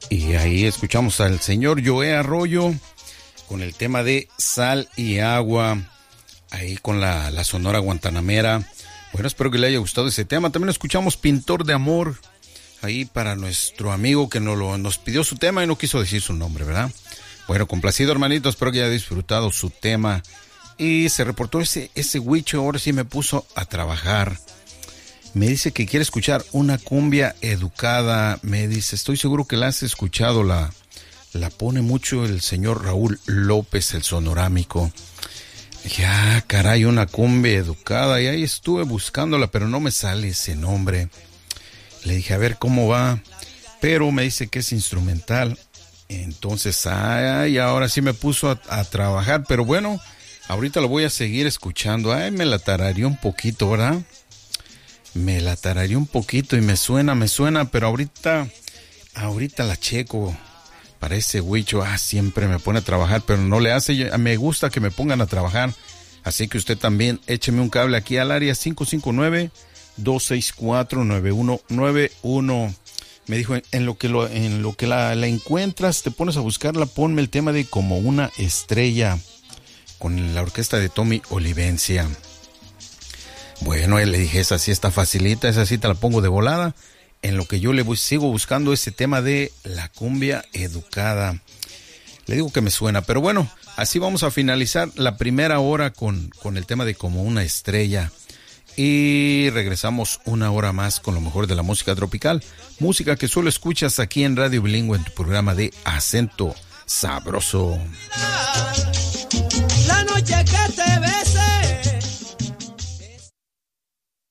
Y ahí escuchamos al señor Joe Arroyo con el tema de Sal y Agua, ahí con la Sonora Guantanamera. Bueno, espero que le haya gustado ese tema. También escuchamos Pintor de Amor, ahí para nuestro amigo que nos pidió su tema y no quiso decir su nombre, ¿verdad? Bueno, complacido, hermanito, espero que haya disfrutado su tema. Y se reportó ese huicho, ahora sí me puso a trabajar. Me dice que quiere escuchar una cumbia educada. Me dice, estoy seguro que la has escuchado, la pone mucho el señor Raúl López, el sonorámico. Dije, caray, una cumbia educada. Y ahí estuve buscándola, pero no me sale ese nombre. Le dije, a ver cómo va. Pero me dice que es instrumental. Entonces, ahora sí me puso a trabajar. Pero bueno, ahorita lo voy a seguir escuchando. Me la tarareé un poquito, ¿verdad? Me la tarareé un poquito y me suena, pero ahorita la checo. Para ese huicho, siempre me pone a trabajar, pero no le hace. Me gusta que me pongan a trabajar. Así que usted también écheme un cable aquí al área 559-264-9191. Me dijo, en lo que la encuentras, te pones a buscarla, ponme el tema de Como una estrella, con la orquesta de Tommy Olivencia. Bueno, le dije, esa sí está facilita, esa sí te la pongo de volada. En lo que yo sigo buscando ese tema de la cumbia educada. Le digo que me suena, pero bueno, así vamos a finalizar la primera hora con el tema de Como una estrella. Y regresamos una hora más con lo mejor de la música tropical. Música que solo escuchas aquí en Radio Bilingüe en tu programa de Acento Sabroso. La noche que te ves